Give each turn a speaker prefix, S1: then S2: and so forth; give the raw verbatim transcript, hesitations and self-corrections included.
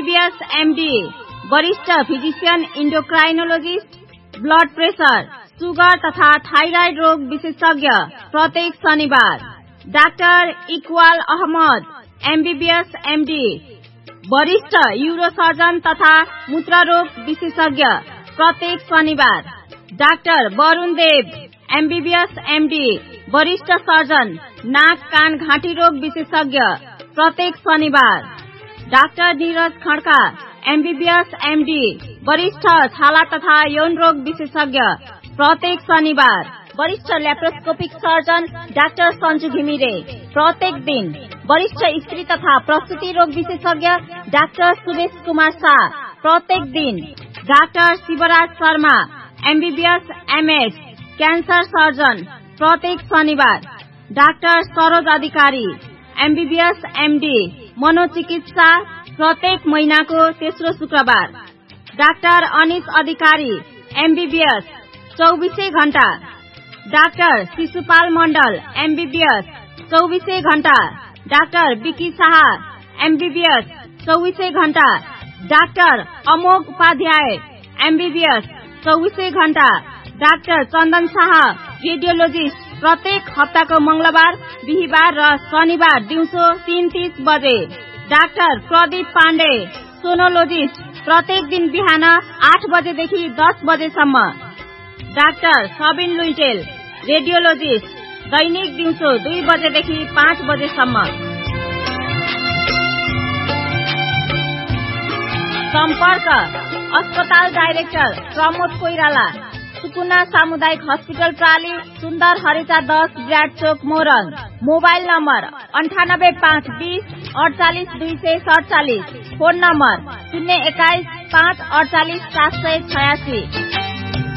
S1: MBBS MD, वरिष्ठ physician इन्डोक्राइनोलोजिस्ट, blood pressure, sugar तथा thyroid रोग विशेषज्ञ प्रत्येक शनिबार। Doctor Iqbal Ahmad MBBS MD, वरिष्ठ यूरोसर्जन तथा मूत्ररोग विशेषज्ञ प्रत्येक शनिबार। डाक्टर वरुण देव एमबीबीएस एमडी, वरिष्ठ सर्जन नाक कान घाँटी रोग विशेषज्ञ प्रत्येक शनिबार। Doctor Neeraj Khadka MBBS MD, वरिष्ठ छाला तथा यौन रोग विशेषज्ञ प्रत्येक शनिबार। वरिष्ठ laparoscopic surgeon doctor Sanju Ghimire प्रत्येक दिन। वरिष्ठ स्त्री तथा प्रसूति रोग विशेषज्ञ डाक्टर सुरेश कुमार शाह प्रत्येक दिन। Doctor Shivraj Sharma MBBS MS, cancer surgeon प्रत्येक शनिबार। डाक्टर सरोज अधिकारी एमबीबीएस एमडी, मनोचिकित्सा प्रत्येक महीनाको तेस्रो शुक्रबार। डाक्टर अनिस अधिकारी एमबीबीएस, चौबीसै घण्टा। डाक्टर शिशुपाल मण्डल एमबीबीएस, चौबीसै घण्टा। डाक्टर विकी शाह एमबीबीएस, चौबीसै घण्टा। डाक्टर अमोघ उपाध्याय एमबीबीएस, चौबीसै घण्टा। डाक्टर चन्दन शाह रेडियोलोजिस्ट, प्रत्येक हप्ताको मंगलबार, बिहिबार र शनिबार दिउँसो तीन तीस बजे। डाक्टर प्रदीप पाण्डे सोनोलोजिस्ट, प्रत्येक दिन बिहान आठ बजेदेखि दस बजेसम्म। डाक्टर सबिन लुइटेल रेडियोलोजिस्ट, दैनिक दिउँसो दुई बजेदेखि पाँच बजेसम्म। सम्पर्क अस्पताल डाइरेक्टर प्रमोद कोइराला, सुकुना सामुदायिक हस्पिटल प्राली, सुन्दर हरेचा दस, ब्राड चोक, मोरङ। मोबाइल नम्बर अन्ठानब्बे पाँच बीस अडचालिस दुई सय सडचालिस। फोन नम्बर शून्य एक्काइस पाँच अडचालिस सात सय छयासी।